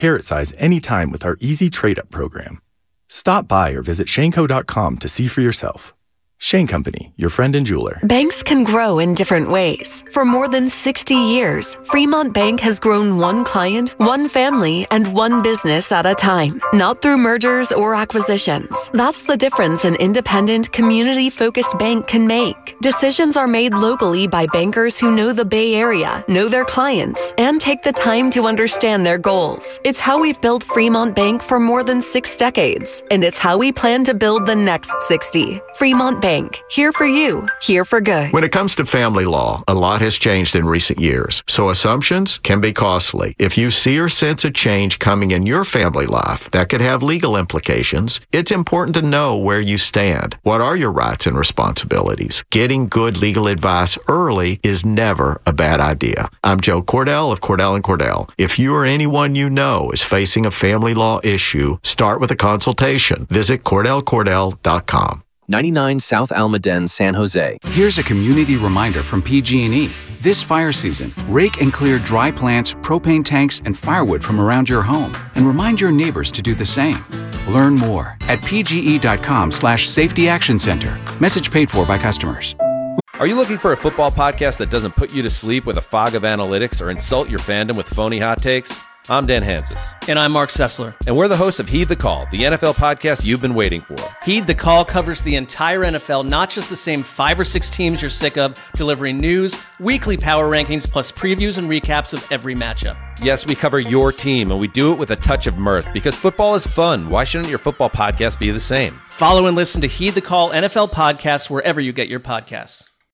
Carrot size anytime with our easy trade-up program. Stop by or visit shaneco.com to see for yourself. Shane Company, your friend and jeweler. Banks can grow in different ways. For more than 60 years, Fremont Bank has grown one client, one family, and one business at a time, not through mergers or acquisitions. That's the difference an independent, community-focused bank can make. Decisions are made locally by bankers who know the Bay Area, know their clients, and take the time to understand their goals. It's how we've built Fremont Bank for more than 6 decades, and it's how we plan to build the next 60. Fremont Bank. Here for you, here for good. When it comes to family law, a lot has changed in recent years, so assumptions can be costly. If you see or sense a change coming in your family life that could have legal implications, it's important to know where you stand. What are your rights and responsibilities? Getting good legal advice early is never a bad idea. I'm Joe Cordell of Cordell & Cordell. If you or anyone you know is facing a family law issue, start with a consultation. Visit CordellCordell.com. 99 South Almaden, San Jose. Here's a community reminder from PG&E. This fire season, rake and clear dry plants, propane tanks, and firewood from around your home, and remind your neighbors to do the same. Learn more at pge.com/Safety Action Center. Message paid for by customers. Are you looking for a football podcast that doesn't put you to sleep with a fog of analytics or insult your fandom with phony hot takes? I'm Dan Hansis. And I'm Mark Sessler. And we're the hosts of Heed the Call, the NFL podcast you've been waiting for. Heed the Call covers the entire NFL, not just the same 5 or 6 teams you're sick of, delivering news, weekly power rankings, plus previews and recaps of every matchup. Yes, we cover your team, and we do it with a touch of mirth, because football is fun. Why shouldn't your football podcast be the same? Follow and listen to Heed the Call NFL podcast wherever you get your podcasts.